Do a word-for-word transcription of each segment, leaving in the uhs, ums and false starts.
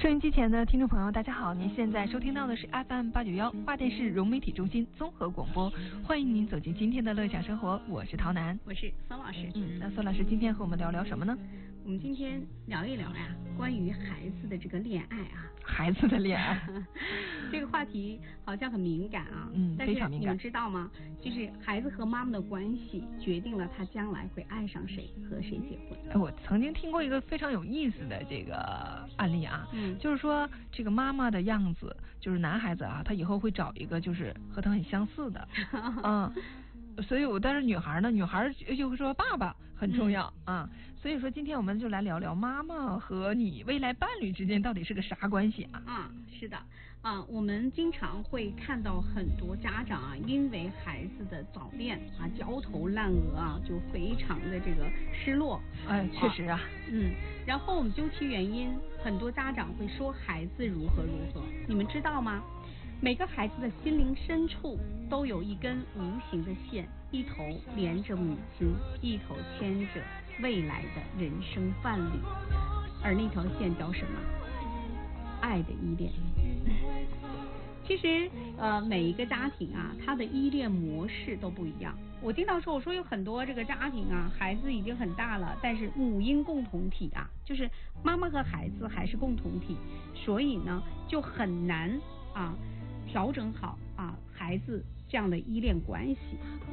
收音机前的听众朋友大家好，您现在收听到的是 F M 八九一华电视融媒体中心综合广播，欢迎您走进今天的乐享生活，我是陶楠， 我是孙老师。 嗯，那孙老师今天和我们聊聊什么呢？ 我们今天聊一聊呀，关于孩子的这个恋爱啊， 孩子的恋爱， 这个话题好像很敏感啊， 嗯， 但是你们知道吗？就是孩子和妈妈的关系决定了他将来会爱上谁，和谁结婚。 哎，我曾经听过一个非常有意思的这个案例啊， 嗯， 就是说这个妈妈的样子，就是男孩子啊，他以后会找一个就是和他很相似的，嗯。所以我但是女孩呢，女孩就会说爸爸很重要、嗯、啊，所以说今天我们就来聊聊妈妈和你未来伴侣之间到底是个啥关系啊？ 啊，是的，啊，我们经常会看到很多家长啊，因为孩子的早恋啊，焦头烂额啊，就非常的这个失落。 哎，确实啊， 嗯，然后我们究其原因，很多家长会说孩子如何如何，你们知道吗？每个孩子的心灵深处都有一根无形的线，一头连着母亲，一头牵着未来的人生伴侣，而那条线叫什么？爱的依恋。其实呃，每一个家庭啊，他的依恋模式都不一样。我经常说，我说有很多这个家庭啊，孩子已经很大了，但是母婴共同体啊，就是妈妈和孩子还是共同体，所以呢，就很难啊调整好啊孩子这样的依恋关系。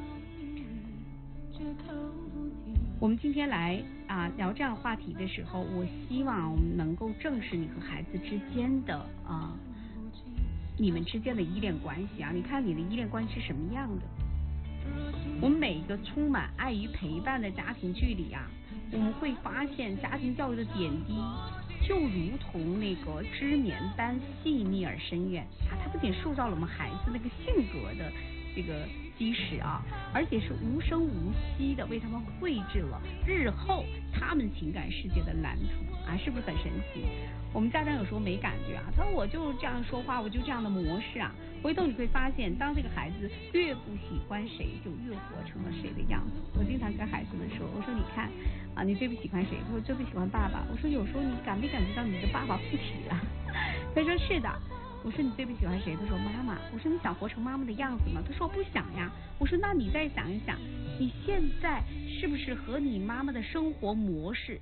我们今天来啊聊这样的话题的时候，我希望我们能够正视你和孩子之间的啊你们之间的依恋关系啊。你看你的依恋关系是什么样的？我们每一个充满爱与陪伴的家庭剧里啊，我们会发现家庭教育的点滴就如同那个织棉般细腻而深远啊，它不仅塑造了我们孩子那个性格的这个基石啊，而且是无声无息的为他们绘制了日后他们情感世界的蓝图啊，是不是很神奇？我们家长有时候没感觉啊，他说我就这样说话，我就这样的模式啊，回头你会发现，当这个孩子越不喜欢谁，就越活成了谁的样子。我经常跟孩子们说，我说你看啊，你最不喜欢谁？他说最不喜欢爸爸。我说有时候你感没感觉到你的爸爸不提啊？他说是的。我说你最不喜欢谁？他说妈妈。我说你想活成妈妈的样子吗？他说我不想呀。我说那你再想一想，你现在是不是和你妈妈的生活模式